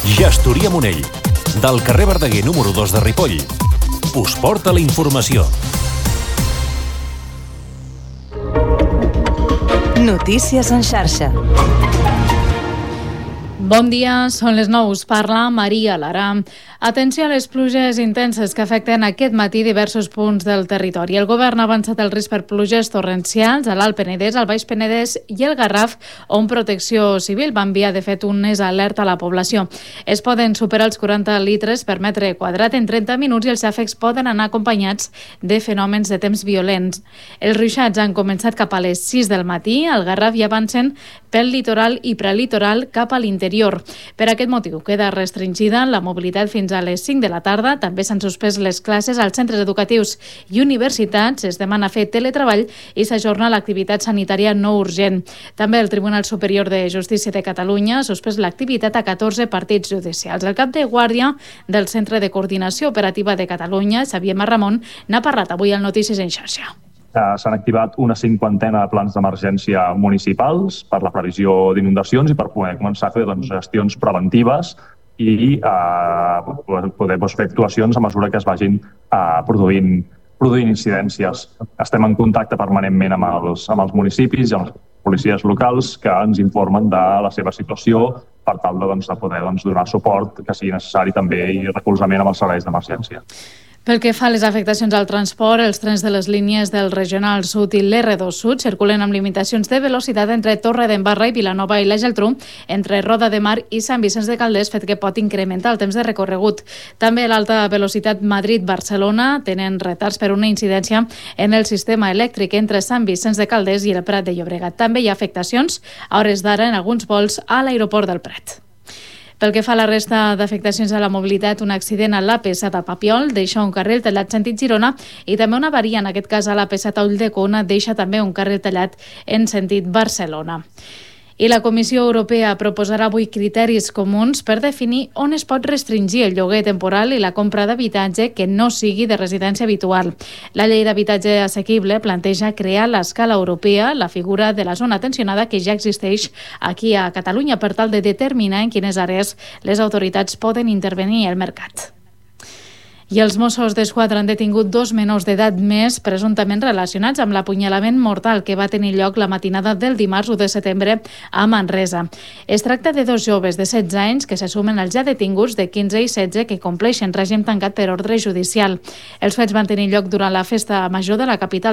Gestoria Monell, del carrer Verdaguer número 2 de Ripoll, us porta la informació. Notícies en xarxa. Bon dia, són les 9, us parla Maria Lara. Atenció a les pluges intenses que afecten aquest matí diversos punts del territori. El govern ha avançat el risc per pluges torrencials a l'Alt Penedès, al Baix Penedès i el Garraf, on Protecció Civil va enviar de fet unes alerta a la població. Es poden superar els 40 litres per metre quadrat en 30 minuts i els xàfecs poden anar acompanyats de fenòmens de temps violents. Els ruixats han començat cap a les 6 del matí, al Garraf i avancen pel litoral i prelitoral cap a l'interior. Per aquest motiu queda restringida la mobilitat fins a les 5 de la tarda. També s'han suspès les classes als centres educatius i universitats. Es demana fer teletreball i s'ajorna l'activitat sanitària no urgent. També el Tribunal Superior de Justícia de Catalunya ha suspès l'activitat a 14 partits judicials. El cap de guàrdia del Centre de Coordinació Operativa de Catalunya, Xavier Marramon, n'ha parlat avui al Notícies en xarxa. S'han activat una 50ena de plans d'emergència municipals per la previsió d'inundacions i per poder començar a fer gestions preventives i poder fer actuacions a mesura que es vagin produint incidències. Estem en contacte permanentment amb els municipis i amb les policies locals que ens informen de la seva situació per tal de poder donar suport que sigui necessari també i recolzament amb els serveis d'emergència. Pel que fa a les afectacions al transport, els trens de les línies del Regional Sud i l'R2 Sud circulen amb limitacions de velocitat entre Torredembarra i Vilanova i la Geltrú, entre Roda de Mar i Sant Vicenç de Calders, fet que pot incrementar el temps de recorregut. També l'alta velocitat Madrid-Barcelona tenen retards per una incidència en el sistema elèctric entre Sant Vicenç de Calders i el Prat de Llobregat. També hi ha afectacions a hores d'ara en alguns vols a l'aeroport del Prat. Pel que fa a la resta d'afectacions a la mobilitat, un accident a l'AP7 a Papiol deixa un carril tallat sentit Girona i també una avaria, en aquest cas a l'AP7 a Ulldecona, deixa també un carril tallat en sentit Barcelona. I la Comissió Europea proposarà avui criteris comuns per definir on es pot restringir el lloguer temporal i la compra d'habitatge que no sigui de residència habitual. La llei d'habitatge assequible planteja crear a l'escala europea la figura de la zona tensionada que ja existeix aquí a Catalunya per tal de determinar en quines àrees les autoritats poden intervenir al mercat. I els Mossos d'Esquadra han detingut 2 menors d'edat més presumptament relacionats amb l'apunyalament mortal que va tenir lloc la matinada del dimarts 1 de setembre a Manresa. Es tracta de 2 joves de 16 anys que se sumen als ja detinguts de 15 i 16 que compleixen règim tancat per ordre judicial. Els fets van tenir lloc durant la festa major de la capital